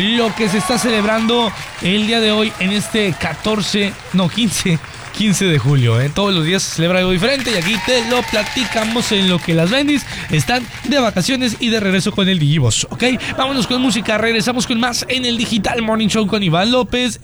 lo que se está celebrando el día de hoy en este 15 de julio. Todos los días se celebra algo diferente y aquí te lo platicamos en lo que las bendis están de vacaciones y de regreso con el Digiboss, ¿ok? Vámonos con música, regresamos con más en el Digital Morning Show con Iván López.